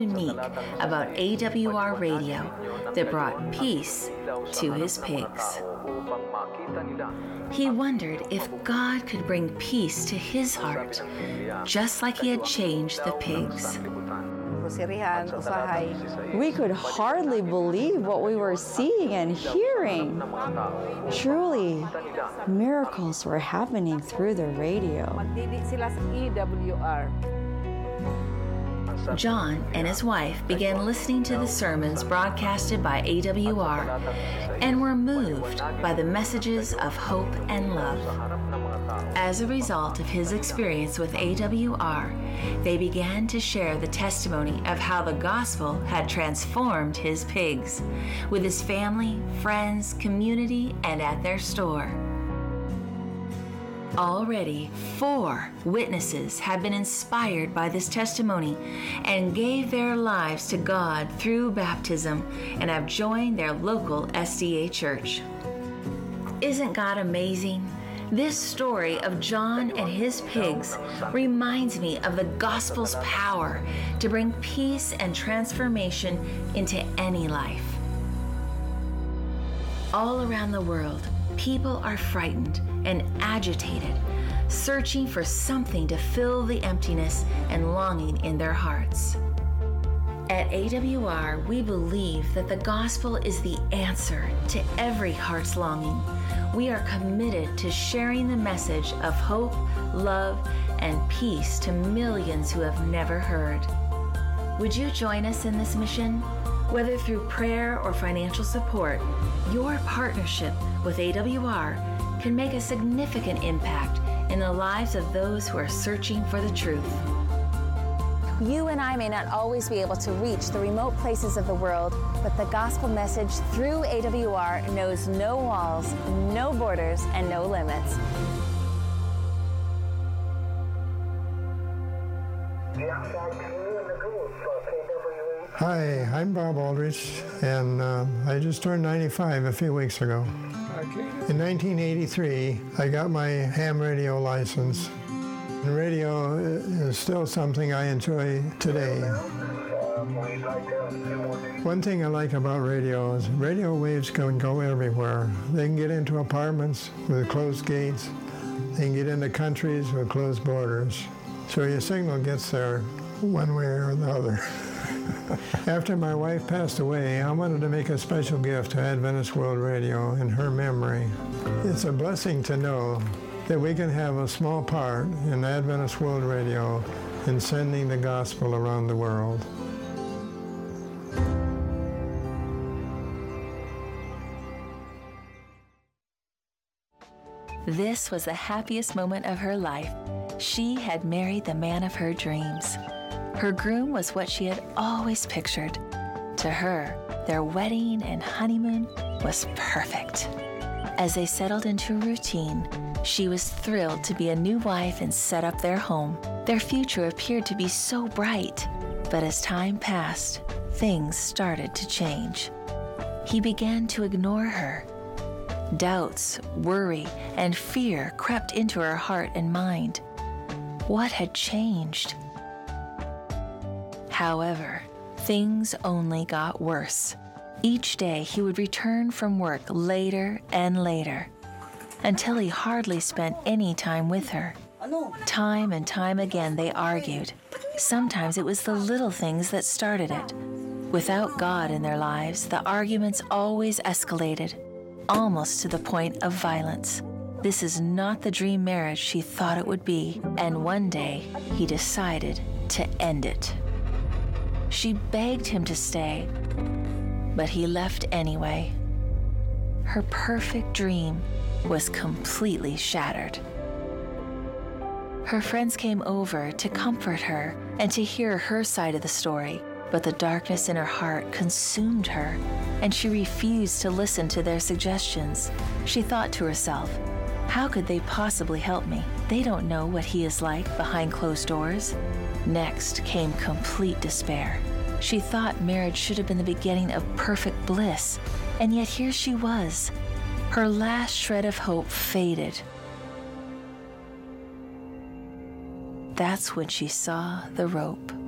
Unique about AWR Radio that brought peace to his pigs. He wondered if God could bring peace to his heart, just like he had changed the pigs. We could hardly believe what we were seeing and hearing. Truly, miracles were happening through the radio. John and his wife began listening to the sermons broadcasted by AWR and were moved by the messages of hope and love. As a result of his experience with AWR, they began to share the testimony of how the gospel had transformed his pigs, with his family, friends, community, and at their store. Already, 4 witnesses have been inspired by this testimony and gave their lives to God through baptism and have joined their local SDA church. Isn't God amazing? This story of John and his pigs reminds me of the gospel's power to bring peace and transformation into any life. All around the world, people are frightened and agitated, searching for something to fill the emptiness and longing in their hearts. At AWR, we believe that the gospel is the answer to every heart's longing. We are committed to sharing the message of hope, love, and peace to millions who have never heard. Would you join us in this mission? Whether through prayer or financial support, your partnership with AWR can make a significant impact in the lives of those who are searching for the truth. You and I may not always be able to reach the remote places of the world, but the gospel message through AWR knows no walls, no borders, and no limits. Hi, I'm Bob Aldrich, and I just turned 95 a few weeks ago. In 1983, I got my ham radio license. And radio is still something I enjoy today. One thing I like about radio is radio waves can go everywhere. They can get into apartments with closed gates. They can get into countries with closed borders. So your signal gets there one way or the other. After my wife passed away, I wanted to make a special gift to Adventist World Radio in her memory. It's a blessing to know that we can have a small part in Adventist World Radio in sending the gospel around the world. This was the happiest moment of her life. She had married the man of her dreams. Her groom was what she had always pictured. To her, their wedding and honeymoon was perfect. As they settled into routine, she was thrilled to be a new wife and set up their home. Their future appeared to be so bright, but as time passed, things started to change. He began to ignore her. Doubts, worry, and fear crept into her heart and mind. What had changed? However, things only got worse. Each day he would return from work later and later, until he hardly spent any time with her. Time and time again they argued. Sometimes it was the little things that started it. Without God in their lives, the arguments always escalated, almost to the point of violence. This is not the dream marriage she thought it would be, and one day he decided to end it. She begged him to stay, but he left anyway. Her perfect dream was completely shattered. Her friends came over to comfort her and to hear her side of the story, but the darkness in her heart consumed her, and she refused to listen to their suggestions. She thought to herself, how could they possibly help me? They don't know what he is like behind closed doors. Next came complete despair. She thought marriage should have been the beginning of perfect bliss, and yet here she was. Her last shred of hope faded. That's when she saw the rope.